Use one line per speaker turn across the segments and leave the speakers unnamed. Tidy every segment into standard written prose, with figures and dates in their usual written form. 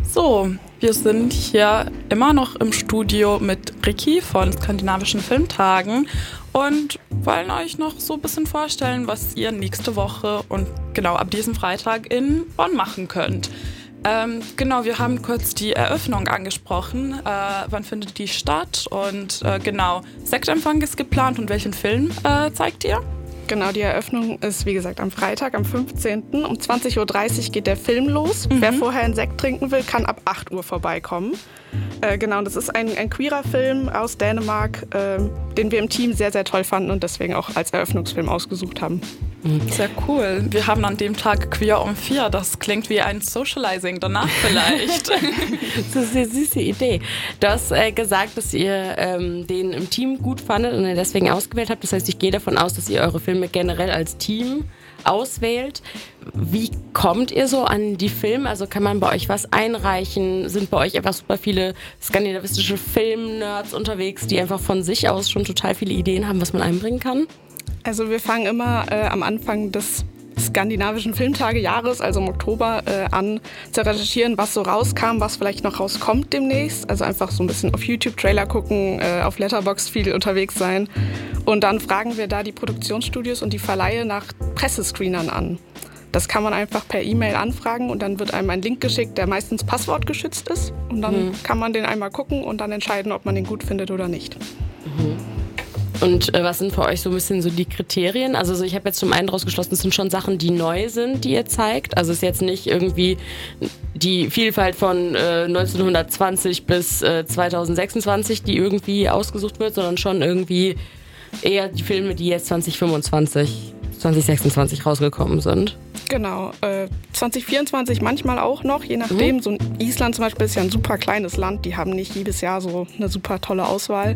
So, wir sind hier immer noch im Studio mit Ricky von Skandinavischen Filmtagen und wollen euch noch so ein bisschen vorstellen, was ihr nächste Woche und genau ab diesem Freitag in Bonn machen könnt. Genau, wir haben kurz die Eröffnung angesprochen. Wann findet die statt? Und genau, Sektempfang ist geplant und welchen Film zeigt ihr?
Genau, die Eröffnung ist, wie gesagt, am Freitag, am 15. Um 20.30 Uhr geht der Film los. Wer vorher einen Sekt trinken will, kann ab 8 Uhr vorbeikommen. Genau, das ist ein queerer Film aus Dänemark, den wir im Team sehr, sehr toll fanden und deswegen auch als Eröffnungsfilm ausgesucht haben.
Sehr cool. Wir haben an dem Tag Queer um 4. Das klingt wie ein Socializing danach vielleicht.
Das ist eine süße Idee. Du hast gesagt, dass ihr den im Team gut fandet und ihn deswegen ausgewählt habt. Das heißt, ich gehe davon aus, dass ihr eure Filme generell als Team auswählt. Wie kommt ihr so an die Filme? Also kann man bei euch was einreichen? Sind bei euch einfach super viele skandinavistische Film-Nerds unterwegs, die einfach von sich aus schon total viele Ideen haben, was man einbringen kann?
Also wir fangen immer am Anfang des skandinavischen Filmtagejahres, also im Oktober, an zu recherchieren, was so rauskam, was vielleicht noch rauskommt demnächst. Also einfach so ein bisschen auf YouTube Trailer gucken, auf Letterboxd viel unterwegs sein. Und dann fragen wir da die Produktionsstudios und die Verleihe nach Pressescreenern an. Das kann man einfach per E-Mail anfragen und dann wird einem ein Link geschickt, der meistens passwortgeschützt ist. Und dann kann man den einmal gucken und dann entscheiden, ob man den gut findet oder nicht.
Und was sind für euch so ein bisschen so die Kriterien? Also ich habe jetzt zum einen daraus geschlossen, es sind schon Sachen, die neu sind, die ihr zeigt. Also es ist jetzt nicht irgendwie die Vielfalt von 1920 bis 2026, die irgendwie ausgesucht wird, sondern schon irgendwie eher die Filme, die jetzt 2025, 2026 rausgekommen sind.
Genau, 2024 manchmal auch noch, je nachdem. So Island zum Beispiel ist ja ein super kleines Land, die haben nicht jedes Jahr so eine super tolle Auswahl.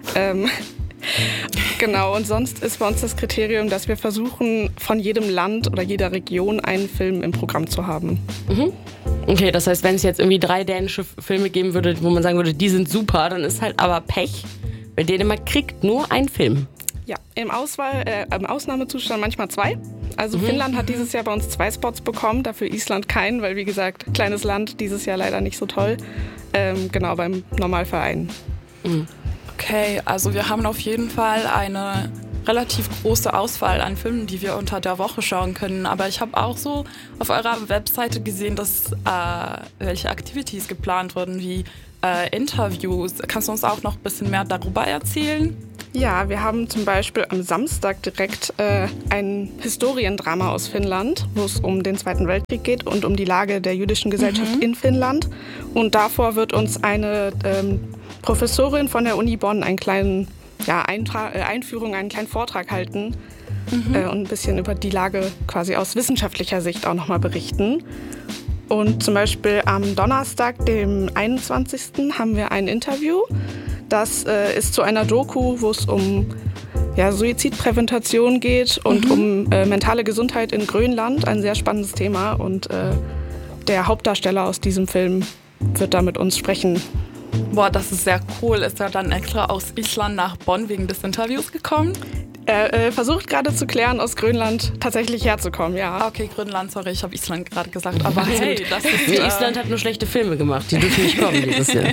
Genau, und sonst ist bei uns das Kriterium, dass wir versuchen, von jedem Land oder jeder Region einen Film im Programm zu haben.
Okay, das heißt, wenn es jetzt irgendwie 3 dänische Filme geben würde, wo man sagen würde, die sind super, dann ist halt aber Pech, weil Dänemark kriegt nur einen Film.
Ja, im Ausnahmezustand manchmal 2. Also Finnland hat dieses Jahr bei uns 2 Spots bekommen, dafür Island keinen, weil wie gesagt, kleines Land, dieses Jahr leider nicht so toll. Genau, beim Normalfall einen.
Okay, also wir haben auf jeden Fall eine relativ große Auswahl an Filmen, die wir unter der Woche schauen können. Aber ich habe auch so auf eurer Webseite gesehen, dass welche Activities geplant wurden, wie Interviews. Kannst du uns auch noch ein bisschen mehr darüber erzählen?
Ja, wir haben zum Beispiel am Samstag direkt ein Historiendrama aus Finnland, wo es um den Zweiten Weltkrieg geht und um die Lage der jüdischen Gesellschaft in Finnland. Und davor wird uns eine Professorin von der Uni Bonn einen kleinen Einführung, einen kleinen Vortrag halten und ein bisschen über die Lage quasi aus wissenschaftlicher Sicht auch nochmal berichten. Und zum Beispiel am Donnerstag, dem 21. haben wir ein Interview. Das ist zu einer Doku, wo es um Suizidprävention geht und um mentale Gesundheit in Grönland. Ein sehr spannendes Thema und der Hauptdarsteller aus diesem Film wird da mit uns sprechen.
Boah, das ist sehr cool. Ist er dann extra aus Island nach Bonn wegen des Interviews gekommen?
Er versucht gerade zu klären, aus Grönland tatsächlich herzukommen, ja.
Okay, Grönland, sorry, ich habe Island gerade gesagt. Aber hey, das ist...
Island hat nur schlechte Filme gemacht, die dürfen nicht kommen dieses Jahr.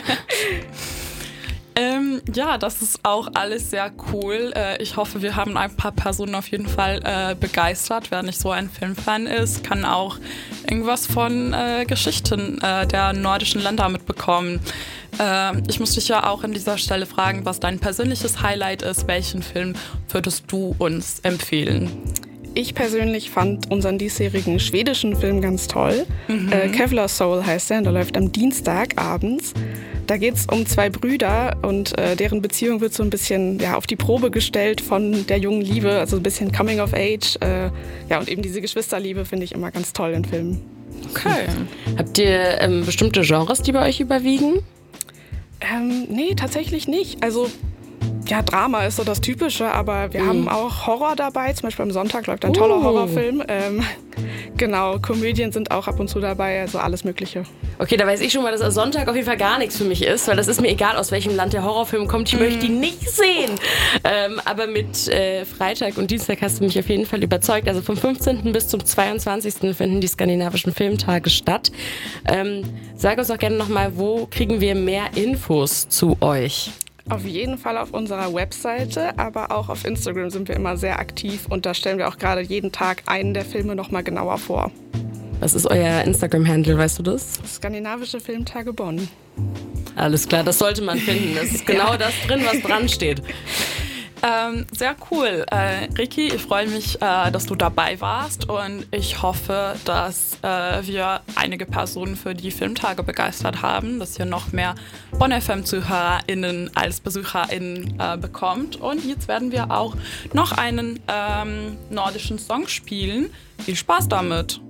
Ja, das ist auch alles sehr cool. Ich hoffe, wir haben ein paar Personen auf jeden Fall begeistert. Wer nicht so ein Filmfan ist, kann auch irgendwas von Geschichten der nordischen Länder mitbekommen. Ich muss dich ja auch an dieser Stelle fragen, was dein persönliches Highlight ist. Welchen Film würdest du uns empfehlen?
Ich persönlich fand unseren diesjährigen schwedischen Film ganz toll. Kevlar Soul heißt er und der läuft am Dienstag abends. Da geht es um 2 Brüder und deren Beziehung wird so ein bisschen auf die Probe gestellt von der jungen Liebe, also ein bisschen Coming of Age. Und eben diese Geschwisterliebe finde ich immer ganz toll in Filmen.
Okay.
Habt ihr bestimmte Genres, die bei euch überwiegen?
Nee, tatsächlich nicht. Also Drama ist so das Typische, aber wir haben auch Horror dabei. Zum Beispiel am Sonntag läuft ein toller Horrorfilm. Genau, Komödien sind auch ab und zu dabei, also alles Mögliche.
Okay, da weiß ich schon mal, dass Sonntag auf jeden Fall gar nichts für mich ist, weil das ist mir egal, aus welchem Land der Horrorfilm kommt. Ich möchte ihn nicht sehen. Aber mit Freitag und Dienstag hast du mich auf jeden Fall überzeugt. Also vom 15. bis zum 22. finden die skandinavischen Filmtage statt. Sag uns doch gerne nochmal, wo kriegen wir mehr Infos zu euch?
Auf jeden Fall auf unserer Webseite, aber auch auf Instagram sind wir immer sehr aktiv und da stellen wir auch gerade jeden Tag einen der Filme nochmal genauer vor.
Was ist euer Instagram-Handle, weißt du das?
Skandinavische Filmtage Bonn.
Alles klar, das sollte man finden. Das ist genau das drin, was dran steht.
Sehr cool. Ricky, ich freue mich, dass du dabei warst und ich hoffe, dass wir einige Personen für die Filmtage begeistert haben, dass ihr noch mehr Bonn FM-ZuhörerInnen als BesucherInnen bekommt. Und jetzt werden wir auch noch einen nordischen Song spielen. Viel Spaß damit!